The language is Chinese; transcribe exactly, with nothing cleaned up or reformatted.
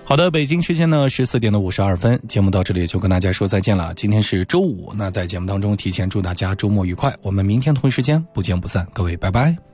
好的，北京时间呢十四点的五十二分，节目到这里就跟大家说再见了。今天是周五，那在节目当中提前祝大家周末愉快，我们明天同一时间不见不散，各位拜拜。